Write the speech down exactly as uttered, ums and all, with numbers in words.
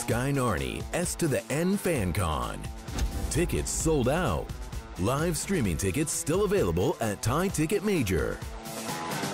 Sky Narni S to the N FanCon. Tickets sold out. Live streaming tickets still available at Thai Ticket Major.